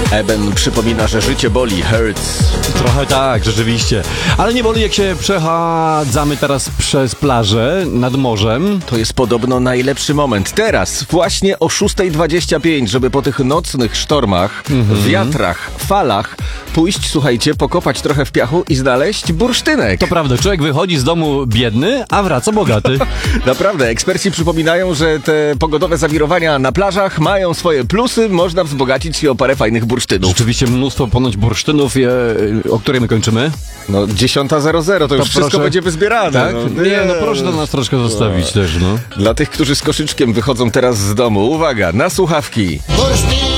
Eben przypomina, że życie boli, hurts. Trochę tak, rzeczywiście. Ale nie boli, jak się przechadzamy teraz przez plażę nad morzem. To jest podobno najlepszy moment. Teraz, właśnie o 6:25, żeby po tych nocnych sztormach, wiatrach, falach pójść, słuchajcie, pokopać trochę w piachu i znaleźć bursztynek. To prawda, człowiek wychodzi z domu biedny, a wraca bogaty. Naprawdę, eksperci przypominają, że te pogodowe zawirowania na plażach mają swoje plusy, można wzbogacić się o parę fajnych bursztynów. Rzeczywiście mnóstwo ponoć bursztynów, o której my kończymy. No 10:00, to już wszystko proszę. będzie wyzbierane. Tak? No, Nie, no proszę do nas troszkę zostawić też, no. Dla tych, którzy z koszyczkiem wychodzą teraz z domu, uwaga, na słuchawki. Bursztyn!